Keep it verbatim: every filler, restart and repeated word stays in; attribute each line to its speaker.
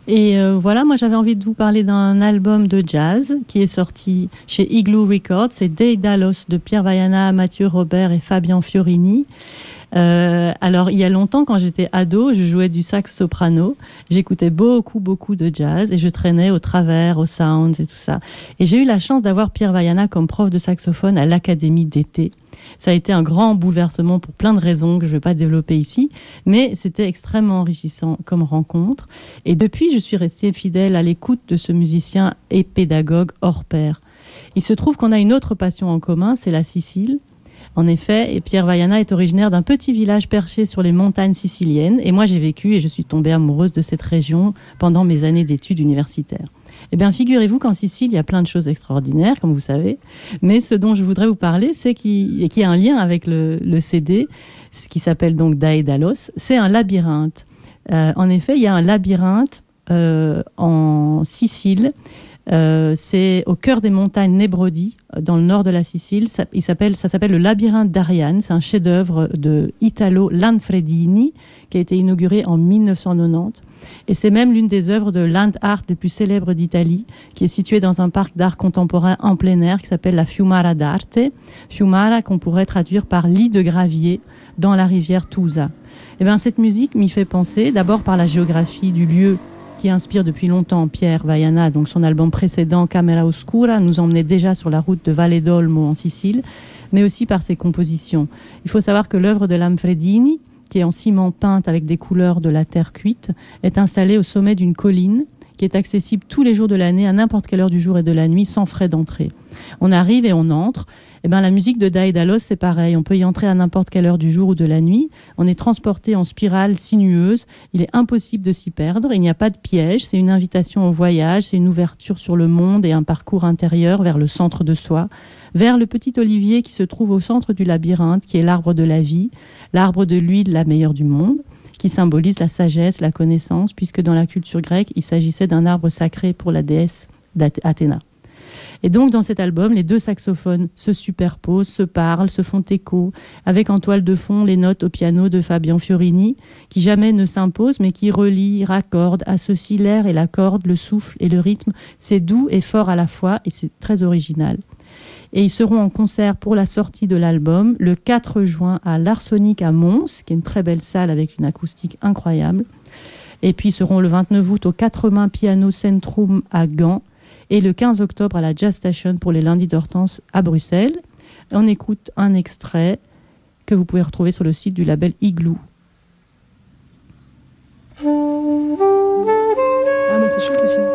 Speaker 1: Et euh, voilà, moi j'avais envie de vous parler d'un album de jazz qui est sorti chez Igloo Records. C'est Daedalus de Pierre Vaiana, Mathieu Robert et Fabian Fiorini. Euh, alors, il y a longtemps, quand j'étais ado, je jouais du sax soprano. J'écoutais beaucoup, beaucoup de jazz et je traînais au travers, aux sounds et tout ça. Et j'ai eu la chance d'avoir Pierre Vaiana comme prof de saxophone à l'Académie d'été. Ça a été un grand bouleversement pour plein de raisons que je ne vais pas développer ici, mais c'était extrêmement enrichissant comme rencontre. Et depuis, je suis restée fidèle à l'écoute de ce musicien et pédagogue hors pair. Il se trouve qu'on a une autre passion en commun, c'est la Sicile. En effet, Pierre Vaiana est originaire d'un petit village perché sur les montagnes siciliennes. Et moi, j'ai vécu et je suis tombée amoureuse de cette région pendant mes années d'études universitaires. Eh bien, figurez-vous qu'en Sicile, il y a plein de choses extraordinaires, comme vous savez. Mais ce dont je voudrais vous parler, c'est qu'il, et qui a un lien avec le, le C D, ce qui s'appelle donc Daedalus, c'est un labyrinthe. Euh, en effet, il y a un labyrinthe euh, en Sicile. Euh, c'est au cœur des montagnes Nebrodi, dans le nord de la Sicile. Ça, il s'appelle, ça s'appelle le labyrinthe d'Ariane. C'est un chef-d'œuvre de Italo Lanfredini qui a été inauguré en mille neuf cent quatre-vingt-dix. Et c'est même l'une des œuvres de land art les plus célèbres d'Italie, qui est située dans un parc d'art contemporain en plein air qui s'appelle la Fiumara d'Arte. Fiumara qu'on pourrait traduire par lit de gravier dans la rivière Tusa. Et bien, cette musique m'y fait penser, d'abord par la géographie du lieu qui inspire depuis longtemps Pierre Vaiana. Donc son album précédent, Camera Oscura, nous emmenait déjà sur la route de Valle d'Olmo en Sicile, mais aussi par ses compositions. Il faut savoir que l'œuvre de Lanfredini, qui est en ciment peinte avec des couleurs de la terre cuite, est installée au sommet d'une colline qui est accessible tous les jours de l'année, à n'importe quelle heure du jour et de la nuit, sans frais d'entrée. On arrive et on entre. Eh ben, la musique de Daedalus, c'est pareil. On peut y entrer à n'importe quelle heure du jour ou de la nuit. On est transporté en spirale sinueuse. Il est impossible de s'y perdre. Il n'y a pas de piège. C'est une invitation au voyage. C'est une ouverture sur le monde et un parcours intérieur vers le centre de soi, vers le petit olivier qui se trouve au centre du labyrinthe, qui est l'arbre de la vie, l'arbre de l'huile, la meilleure du monde, qui symbolise la sagesse, la connaissance, puisque dans la culture grecque, il s'agissait d'un arbre sacré pour la déesse d'Athéna. Et donc, dans cet album, les deux saxophones se superposent, se parlent, se font écho, avec en toile de fond les notes au piano de Fabian Fiorini, qui jamais ne s'imposent, mais qui relient, raccordent, associent l'air et la corde, le souffle et le rythme. C'est doux et fort à la fois, et c'est très original. Et ils seront en concert pour la sortie de l'album le quatre juin à l'Arsenic à Mons, qui est une très belle salle avec une acoustique incroyable. Et puis ils seront le vingt-neuf août au Quatre Mains Piano Centrum à Gand, et le quinze octobre à la Jazz Station pour les lundis d'Hortense à Bruxelles. On écoute un extrait que vous pouvez retrouver sur le site du label Igloo. Ah mais c'est chouette les films.